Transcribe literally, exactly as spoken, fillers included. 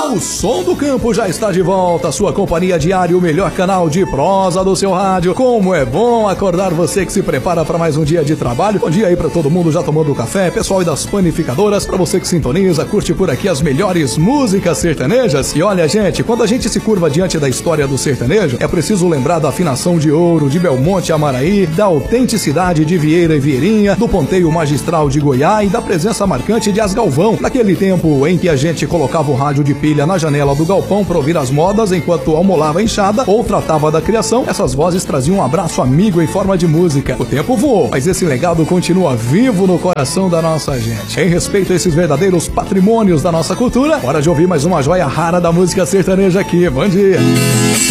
O Som do Campo já está de volta, sua companhia diária, o melhor canal de prosa do seu rádio. Como é bom acordar você que se prepara para mais um dia de trabalho. Bom dia aí para todo mundo já tomando café, pessoal e das panificadoras, para você que sintoniza, curte por aqui as melhores músicas sertanejas. E olha, gente, quando a gente se curva diante da história do sertanejo, é preciso lembrar da afinação de ouro de Belmonte e Amaraí, da autenticidade de Vieira e Vieirinha, do ponteio magistral de Goiás e da presença marcante de As Galvão. Naquele tempo em que a gente colocava o rádio de pilha na janela do galpão para ouvir as modas enquanto almolava a enxada ou tratava da criação, essas vozes traziam um abraço amigo em forma de música. O tempo voou, mas esse legado continua vivo no coração da nossa gente. Em respeito a esses verdadeiros patrimônios da nossa cultura, hora de ouvir mais uma joia rara da música sertaneja aqui. Bom dia!